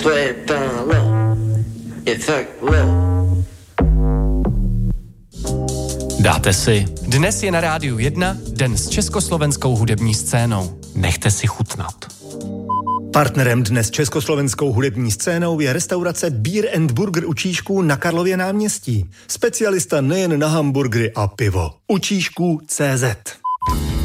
To je tále, je fakt Dáte si. Dnes je na Rádiu 1 den s československou hudební scénou. Nechte si chutnat. Partnerem dnes československou hudební scénou je restaurace Beer and Burger u Číšků na Karlově náměstí. Specialista nejen na hamburgery a pivo. U Číšků CZ.